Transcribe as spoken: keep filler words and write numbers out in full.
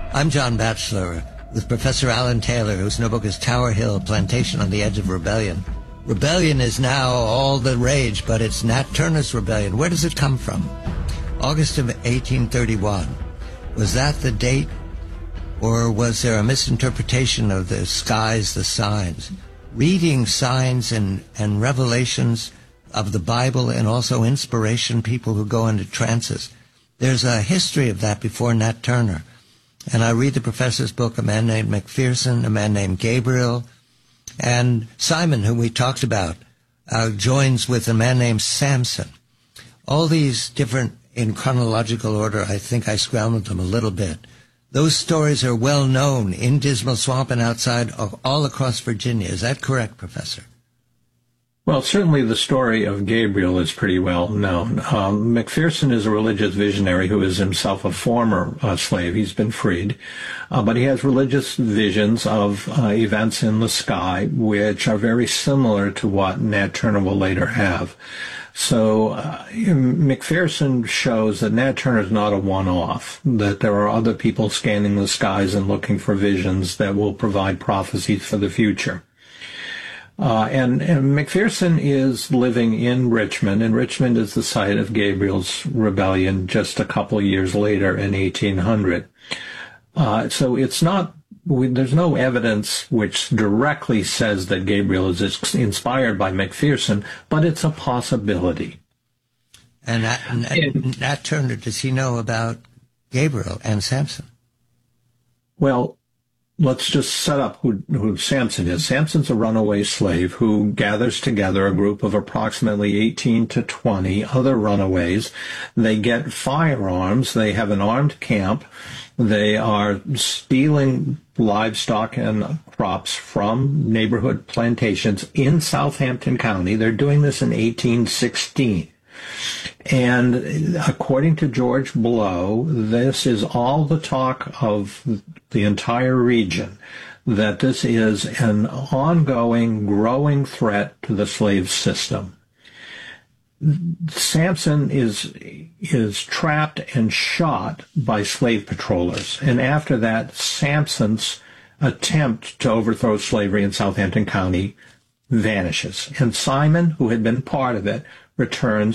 I'm John Batchelor with Professor Alan Taylor, whose new book is Tower Hill, Plantation on the Edge of Rebellion. Rebellion is now all the rage, but it's Nat Turner's rebellion. Where does it come from? August of eighteen thirty-one. Was that the date, or was there a misinterpretation of the skies, the signs? Reading signs and, and revelations of the Bible and also inspiration, people who go into trances. There's a history of that before Nat Turner. And I read the professor's book, a man named McPherson, a man named Gabriel, and Simon, whom we talked about, uh, joins with a man named Samson. All these different, in chronological order, I think I scrambled them a little bit. Those stories are well known in Dismal Swamp and outside, all across Virginia. Is that correct, Professor? Well, certainly the story of Gabriel is pretty well known. Um, McPherson is a religious visionary who is himself a former uh, slave. He's been freed. Uh, but he has religious visions of uh, events in the sky, which are very similar to what Nat Turner will later have. So uh, McPherson shows that Nat Turner is not a one-off, that there are other people scanning the skies and looking for visions that will provide prophecies for the future. Uh, and, and McPherson is living in Richmond, and Richmond is the site of Gabriel's rebellion just a couple of years later in eighteen hundred. Uh, so it's not, we, there's no evidence which directly says that Gabriel is inspired by McPherson, but it's a possibility. And Nat, Nat, Nat Turner, does he know about Gabriel and Samson? Well, let's just set up who, who Samson is. Samson's a runaway slave who gathers together a group of approximately eighteen to twenty other runaways. They get firearms. They have an armed camp. They are stealing livestock and crops from neighborhood plantations in Southampton County. They're doing this in eighteen sixteen. And according to George Blow, this is all the talk of the entire region, that this is an ongoing, growing threat to the slave system. Samson is is trapped and shot by slave patrollers. And after that, Samson's attempt to overthrow slavery in Southampton County vanishes. And Simon, who had been part of it, returns